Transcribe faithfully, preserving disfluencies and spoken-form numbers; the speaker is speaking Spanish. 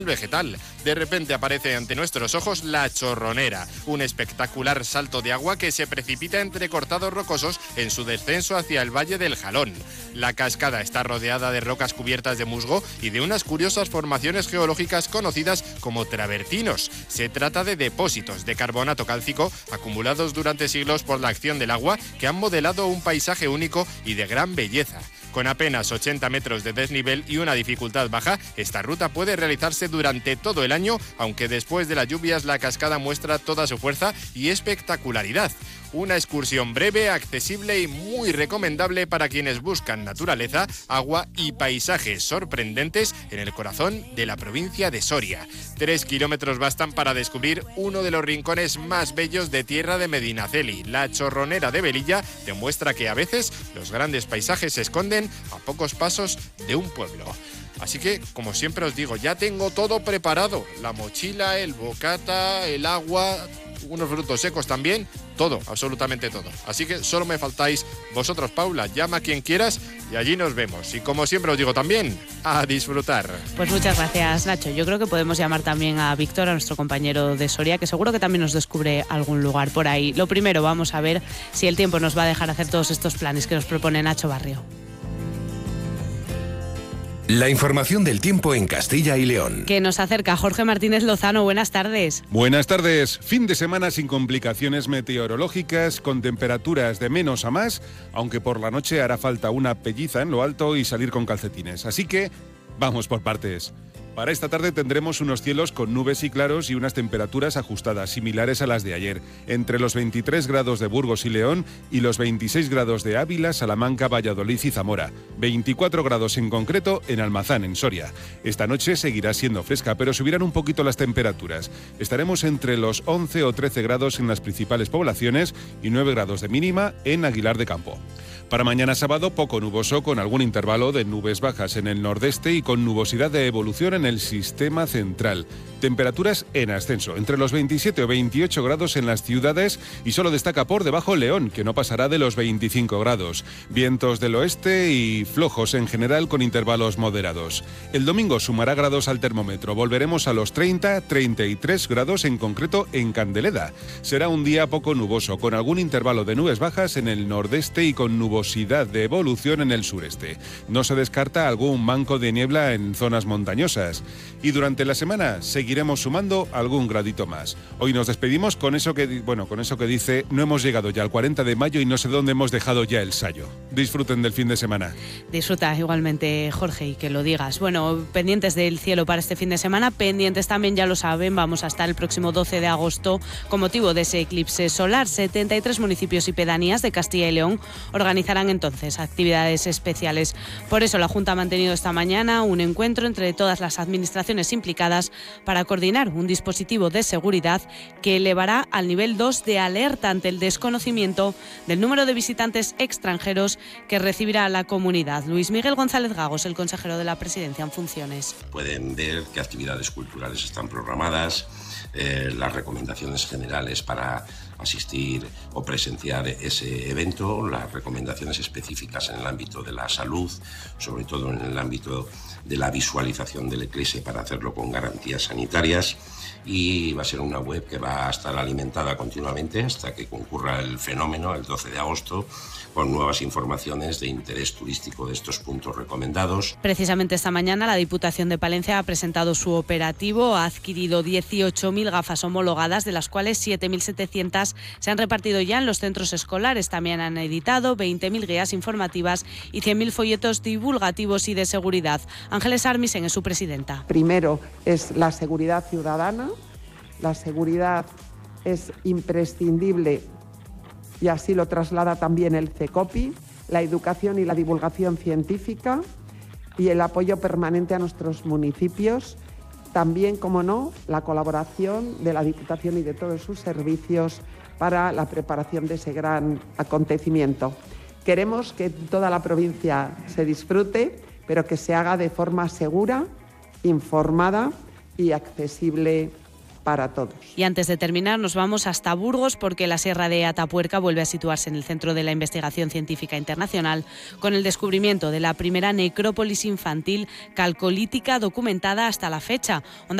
vegetal. De repente aparece ante nuestros ojos la Chorronera, un espectacular salto de agua que se precipita entre cortados rocosos en su descenso hacia el Valle del Jalón. La cascada está rodeada de rocas cubiertas de musgo y de unas curiosas formaciones geológicas conocidas como travertinos. Se trata de depósitos de carbonato cálcico acumulados durante siglos por la acción del agua que han modelado un paisaje único y de gran belleza. Con apenas ochenta metros de desnivel y una dificultad baja, esta ruta puede realizarse durante todo el año, aunque después de las lluvias la cascada muestra toda su fuerza y espectacularidad. Una excursión breve, accesible y muy recomendable para quienes buscan naturaleza, agua y paisajes sorprendentes en el corazón de la provincia de Soria. Tres kilómetros bastan para descubrir uno de los rincones más bellos de tierra de Medinaceli. La Chorronera de Velilla demuestra que a veces los grandes paisajes se esconden a pocos pasos de un pueblo. Así que, como siempre os digo, ya tengo todo preparado. La mochila, el bocata, el agua, unos frutos secos también, todo, absolutamente todo. Así que solo me faltáis vosotros, Paula. Llama a quien quieras y allí nos vemos. Y como siempre os digo también, a disfrutar. Pues muchas gracias, Nacho. Yo creo que podemos llamar también a Víctor, a nuestro compañero de Soria, que seguro que también nos descubre algún lugar por ahí. Lo primero, vamos a ver si el tiempo nos va a dejar hacer todos estos planes que nos propone Nacho Barrio. La información del tiempo en Castilla y León. Que nos acerca Jorge Martínez Lozano. Buenas tardes. Buenas tardes. Fin de semana sin complicaciones meteorológicas, con temperaturas de menos a más, aunque por la noche hará falta una pelliza en lo alto y salir con calcetines. Así que vamos por partes. Para esta tarde tendremos unos cielos con nubes y claros y unas temperaturas ajustadas, similares a las de ayer, entre los veintitrés grados de Burgos y León y los veintiséis grados de Ávila, Salamanca, Valladolid y Zamora. veinticuatro grados en concreto en Almazán, en Soria. Esta noche seguirá siendo fresca, pero subirán un poquito las temperaturas. Estaremos entre los once o trece grados en las principales poblaciones y nueve grados de mínima en Aguilar de Campo. Para mañana sábado, poco nuboso, con algún intervalo de nubes bajas en el nordeste y con nubosidad de evolución en el sistema central. Temperaturas en ascenso, entre los veintisiete o veintiocho grados en las ciudades y solo destaca por debajo León, que no pasará de los veinticinco grados. Vientos del oeste y flojos en general con intervalos moderados. El domingo sumará grados al termómetro, volveremos a los treinta a treinta y tres grados en concreto en Candeleda. Será un día poco nuboso, con algún intervalo de nubes bajas en el nordeste y con nubosidad de evolución en el sureste. No se descarta algún manco de niebla en zonas montañosas. Y durante la semana seguiremos sumando algún gradito más. Hoy nos despedimos con eso que, bueno, con eso que dice: no hemos llegado ya al cuarenta de mayo y no sé dónde hemos dejado ya el sayo. Disfruten del fin de semana. Disfruta igualmente, Jorge, y que lo digas. Bueno, pendientes del cielo para este fin de semana, pendientes también, ya lo saben, vamos a estar el próximo doce de agosto con motivo de ese eclipse solar. setenta y tres municipios y pedanías de Castilla y León organizarán entonces actividades especiales. Por eso la Junta ha mantenido esta mañana un encuentro entre todas las administraciones implicadas para coordinar un dispositivo de seguridad que elevará al nivel dos de alerta ante el desconocimiento del número de visitantes extranjeros que recibirá la comunidad. Luis Miguel González Gagos, el consejero de la Presidencia en funciones. Pueden ver qué actividades culturales están programadas, eh, las recomendaciones generales para asistir o presenciar ese evento, las recomendaciones específicas en el ámbito de la salud, sobre todo en el ámbito de la visualización del eclipse para hacerlo con garantías sanitarias, y va a ser una web que va a estar alimentada continuamente hasta que concurra el fenómeno el doce de agosto, con nuevas informaciones de interés turístico de estos puntos recomendados. Precisamente esta mañana la Diputación de Palencia ha presentado su operativo, ha adquirido dieciocho mil gafas homologadas, de las cuales siete mil setecientas se han repartido ya en los centros escolares. También han editado veinte mil guías informativas y cien mil folletos divulgativos y de seguridad. Ángeles Armisen es su presidenta. Primero es la seguridad ciudadana. La seguridad es imprescindible y así lo traslada también el CECOPI, la educación y la divulgación científica y el apoyo permanente a nuestros municipios. También, como no, la colaboración de la Diputación y de todos sus servicios para la preparación de ese gran acontecimiento. Queremos que toda la provincia se disfrute, pero que se haga de forma segura, informada y accesible para todos. Y antes de terminar nos vamos hasta Burgos porque la Sierra de Atapuerca vuelve a situarse en el centro de la investigación científica internacional con el descubrimiento de la primera necrópolis infantil calcolítica documentada hasta la fecha.